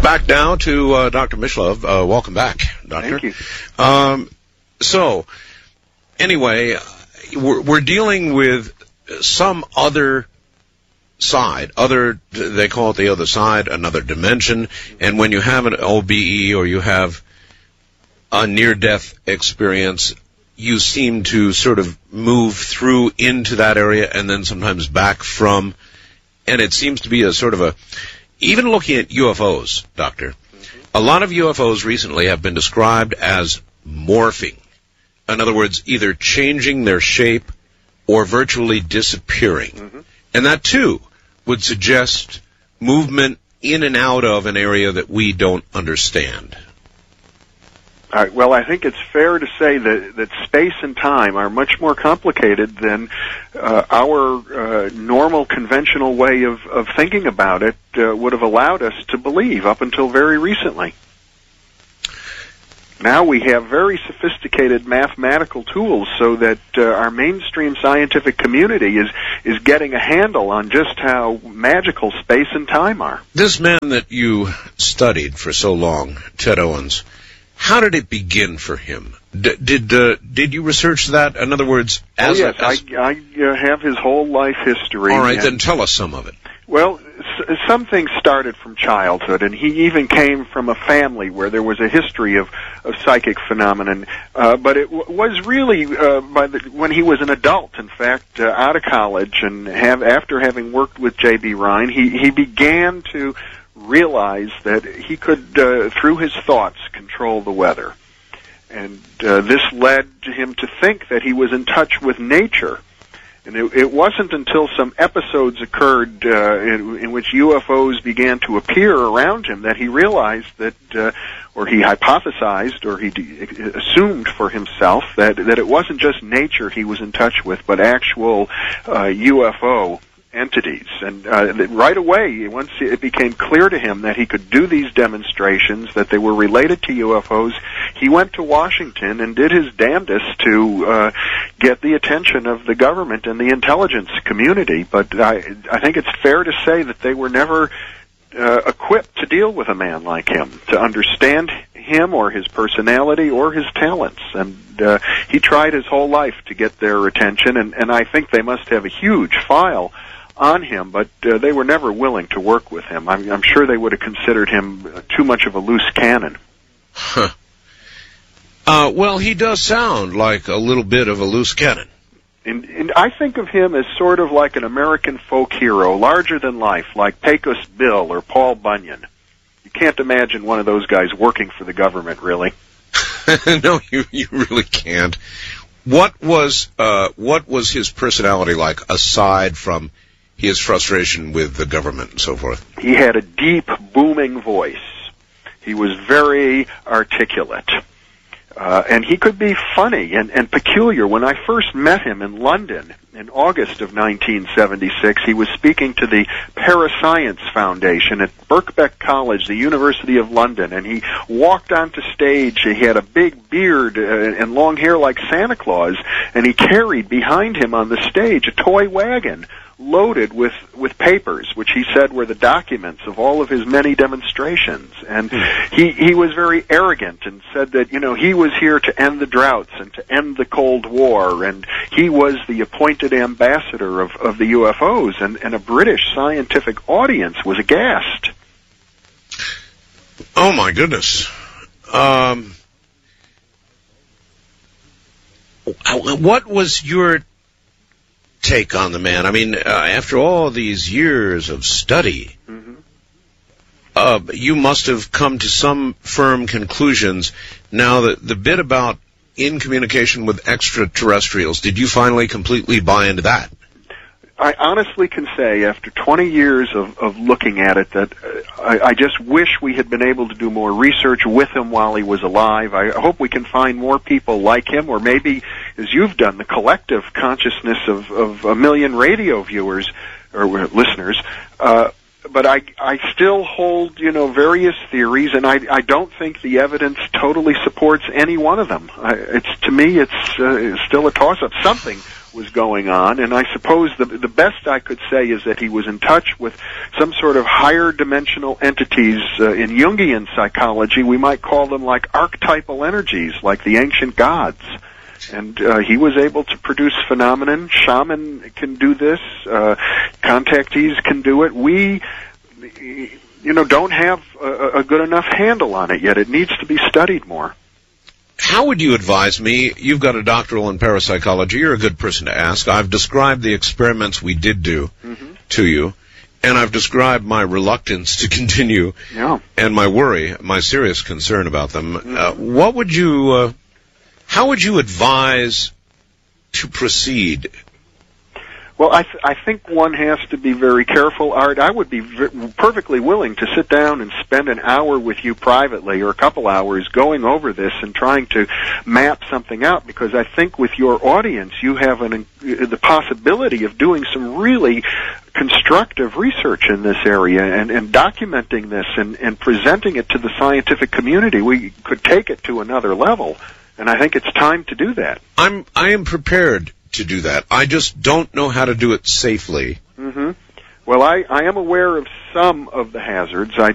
Back now to Dr. Mishlove. Welcome back, Doctor. Thank you. So, anyway, we're dealing with some other side, they call it the other side, another dimension, and when you have an OBE or you have a near-death experience, you seem to sort of move through into that area and then sometimes back from, and it seems to be a sort of a, even looking at UFOs, Doctor, a lot of UFOs recently have been described as morphing. In other words, either changing their shape or virtually disappearing. Mm-hmm. And that, too, would suggest movement in and out of an area that we don't understand. All right, well, I think it's fair to say that space and time are much more complicated than our normal, conventional way of thinking about it would have allowed us to believe up until very recently. Now we have very sophisticated mathematical tools so that our mainstream scientific community is getting a handle on just how magical space and time are. This man that you studied for so long, Ted Owens, how did it begin for him? Did you research that? In other words, I have his whole life history. All right, then tell us some of it. Well, some things started from childhood, and he even came from a family where there was a history of psychic phenomenon. But it was really when he was an adult, in fact, out of college, and after having worked with J.B. Rhine, he began to realize that he could, through his thoughts, control the weather. And this led him to think that he was in touch with nature. And it wasn't until some episodes occurred in which UFOs began to appear around him that he realized that, or he hypothesized, or he assumed for himself that it wasn't just nature he was in touch with, but actual UFO entities. And right away, once it became clear to him that he could do these demonstrations, that they were related to UFOs, he went to Washington and did his damnedest to get the attention of the government and the intelligence community. But I think it's fair to say that they were never equipped to deal with a man like him, to understand him or his personality or his talents. And he tried his whole life to get their attention, and I think they must have a huge file on him, but they were never willing to work with him. I'm sure they would have considered him too much of a loose cannon. Huh. Well, he does sound like a little bit of a loose cannon. And I think of him as sort of like an American folk hero, larger than life, like Pecos Bill or Paul Bunyan. You can't imagine one of those guys working for the government, really. No, you really can't. What was his personality like, aside from his frustration with the government and so forth? He had a deep, booming voice. He was very articulate. And he could be funny and peculiar. When I first met him in London in August of 1976, he was speaking to the Parascience Foundation at Birkbeck College, the University of London, and he walked onto stage. He had a big beard and long hair like Santa Claus, and he carried behind him on the stage a toy wagon loaded with papers, which he said were the documents of all of his many demonstrations. And he was very arrogant and said that, he was here to end the droughts and to end the Cold War, and he was the appointed ambassador of the UFOs, and a British scientific audience was aghast. Oh, my goodness. What was your take on the man? I mean, after all these years of study, you must have come to some firm conclusions. Now, the bit about in communication with extraterrestrials, did you finally completely buy into that? I honestly can say, after 20 years of looking at it, that I just wish we had been able to do more research with him while he was alive. I hope we can find more people like him, or maybe, as you've done, the collective consciousness of a million radio viewers or listeners I still hold, various theories, and I don't think the evidence totally supports any one of them. To me, it's still a toss-up. Something was going on, and I suppose the best I could say is that he was in touch with some sort of higher dimensional entities. In Jungian psychology, we might call them like archetypal energies, like the ancient gods. And he was able to produce phenomenon. Shaman can do this. Contactees can do it. We, don't have a good enough handle on it yet. It needs to be studied more. How would you advise me? You've got a doctoral in parapsychology. You're a good person to ask. I've described the experiments we did do to you, and I've described my reluctance to continue and my worry, my serious concern about them. What would you... How would you advise to proceed? Well, I think one has to be very careful, Art. I would be perfectly willing to sit down and spend an hour with you privately, or a couple hours, going over this and trying to map something out, because I think with your audience you have the possibility of doing some really constructive research in this area and documenting this and presenting it to the scientific community. We could take it to another level. And I think it's time to do that. I am prepared to do that. I just don't know how to do it safely. Well, I am aware of some of the hazards. I